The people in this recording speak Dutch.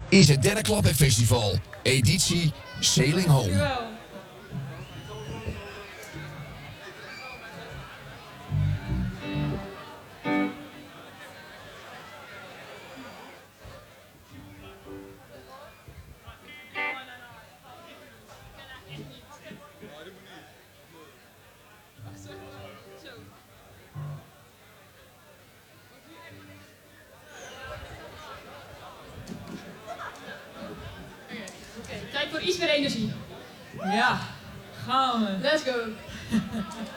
is het derde Klapweg Festival, editie Sailing Home. Dankjewel. Tijd voor iets meer energie. Ja, gaan we. Let's go.